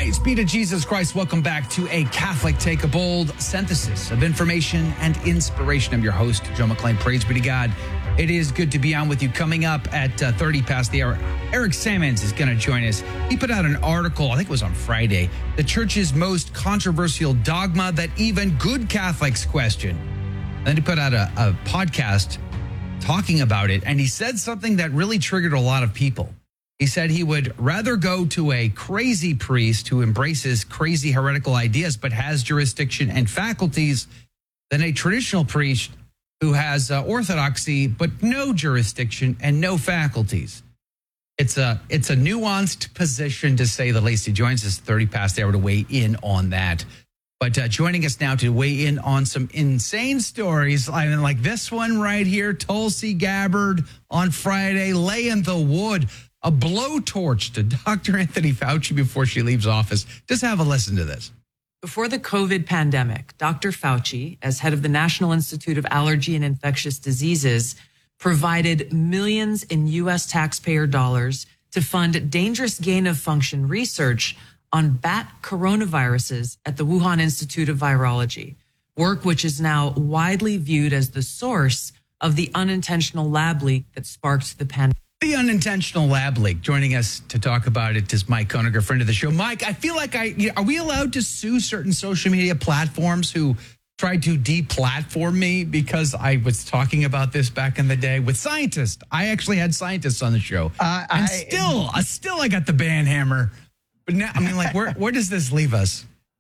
Praise be to Jesus Christ. Welcome back to A Catholic Take, a bold synthesis of information and inspiration. I'm your host, Joe McClain. Praise be to God. It is good to be on with you. Coming up at 30 past the hour, Eric Sammons is going to join us. He put out an article, I think it was on Friday, the church's most controversial dogma that even good Catholics question. Then he put out a podcast talking about it, and he said something that really triggered a lot of people. He said he would rather go to a crazy priest who embraces crazy heretical ideas but has jurisdiction and faculties than a traditional priest who has orthodoxy but no jurisdiction and no faculties. It's a nuanced position, to say the least. He joins us 30 past the hour to weigh in on that. But joining us now to weigh in on some insane stories, I mean, like this one right here, Tulsi Gabbard on Friday, laying the wood. A blowtorch to Dr. Anthony Fauci before she leaves office. Just have a listen to this. Before the COVID pandemic, Dr. Fauci, as head of the National Institute of Allergy and Infectious Diseases, provided millions in U.S. taxpayer dollars to fund dangerous gain-of-function research on bat coronaviruses at the Wuhan Institute of Virology, work which is now widely viewed as the source of the unintentional lab leak that sparked the pandemic. The unintentional lab leak. Joining us to talk about it is Mike Koeniger, friend of the show. Mike, I feel like are we allowed to sue certain social media platforms who tried to deplatform me because I was talking about this back in the day with scientists? I actually had scientists on the show. And still I got the ban hammer. But now, I mean, like, where does this leave us?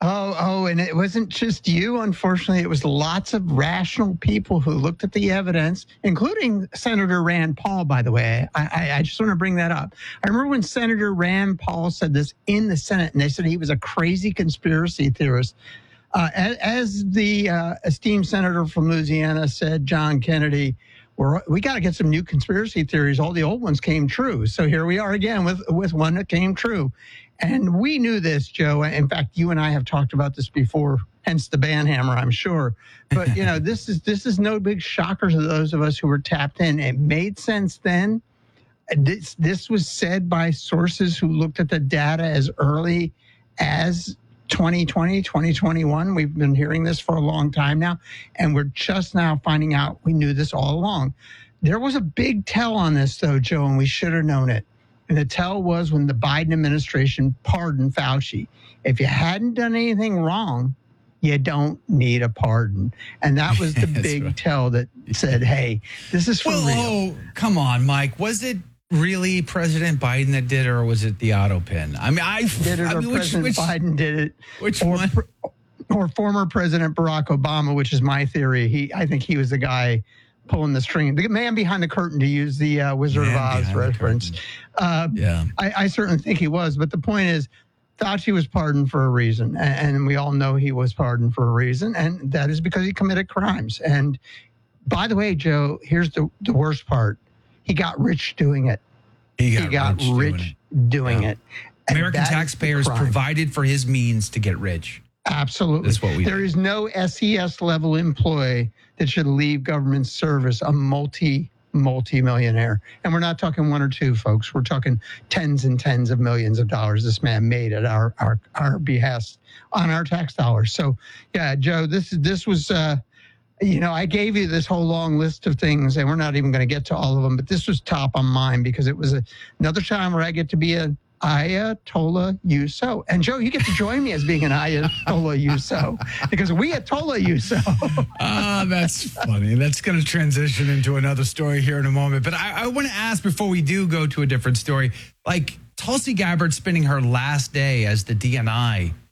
And it wasn't just you, unfortunately. It was lots of rational people who looked at the evidence, including Senator Rand Paul, by the way. I just want to bring that up. I remember when Senator Rand Paul said this in the Senate, and they said he was a crazy conspiracy theorist. As the esteemed senator from Louisiana said, John Kennedy, we got to get some new conspiracy theories. All the old ones came true. So here we are again with one that came true. And we knew this, Joe. In fact, you and I have talked about this before, hence the ban hammer, I'm sure. But, this is no big shocker to those of us who were tapped in. It made sense then. This was said by sources who looked at the data as early as 2020, 2021. We've been hearing this for a long time now, and we're just now finding out we knew this all along. There was a big tell on this, though, Joe, and we should have known it. And the tell was when the Biden administration pardoned Fauci. If you hadn't done anything wrong, you don't need a pardon. And that was the big right. Tell that said, hey, this is for real. Oh, come on, Mike. Was it really President Biden that did it, or was it the auto pin? I mean, President Biden did it. Which one? Or former President Barack Obama, which is my theory. I think he was the guy pulling the string, the man behind the curtain, to use the Wizard of Oz reference. I certainly think he was. But the point is, Fauci was pardoned for a reason. And we all know he was pardoned for a reason. And that is because he committed crimes. And by the way, Joe, here's the worst part. He got rich doing it. He got rich doing it. American taxpayers provided for his means to get rich. Absolutely. That's what we There do. is no SES level employee that should leave government service a multi-millionaire. And we're not talking one or two, folks. We're talking tens and tens of millions of dollars this man made at our behest on our tax dollars. So, yeah, Joe, this was, I gave you this whole long list of things, and we're not even going to get to all of them, but this was top on mine because it was another time where I get to be an Ayatollah you so. And Joe, you get to join me as being an Ayatollah you so, because we Ayatollah you so. That's funny. That's going to transition into another story here in a moment. But I want to ask, before we do go to a different story, like Tulsi Gabbard spending her last day as the DNI